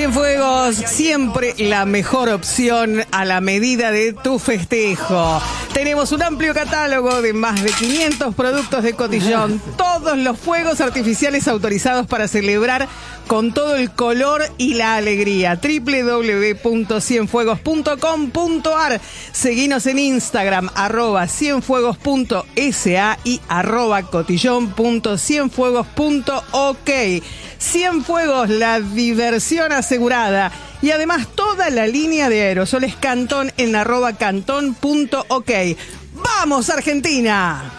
Cienfuegos, siempre la mejor opción a la medida de tu festejo. Tenemos un amplio catálogo de más de 500 productos de Cotillón. Todos los fuegos artificiales autorizados para celebrar con todo el color y la alegría. www.cienfuegos.com.ar. Seguinos en Instagram, @cienfuegos.sa y @cotillón.cienfuegos.ok. Cienfuegos, la diversión asegurada. Y además toda la línea de aerosoles Cantón en @cantón.ok. ¡Vamos, Argentina!